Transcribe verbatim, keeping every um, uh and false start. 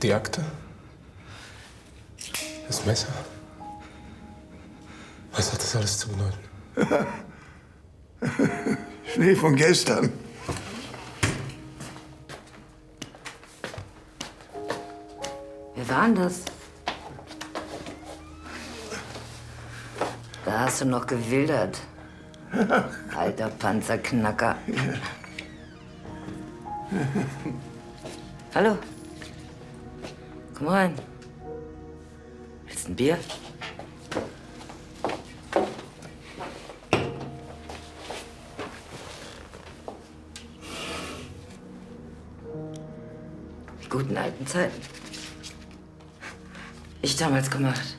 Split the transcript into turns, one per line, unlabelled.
Die Akte? Das Messer? Was hat das alles zu bedeuten?
Schnee von gestern.
Wer war denn das? Da hast du noch gewildert. Alter Panzerknacker. Hallo. Komm rein. Willst du ein Bier? Die guten alten Zeiten. Ich damals gemacht.